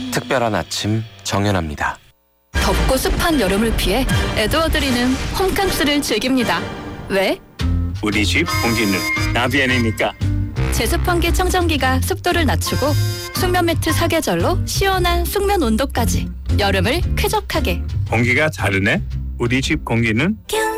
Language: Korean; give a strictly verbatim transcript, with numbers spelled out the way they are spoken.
특별한 아침 정연합니다. 덥고 습한 여름을 피해 에드워드리는 홈캉스를 즐깁니다. 왜? 우리 집 공기는 나비아니니까. 제습환기 청정기가 습도를 낮추고 숙면 매트 사계절로 시원한 숙면 온도까지 여름을 쾌적하게. 공기가 다르네. 우리 집 공기는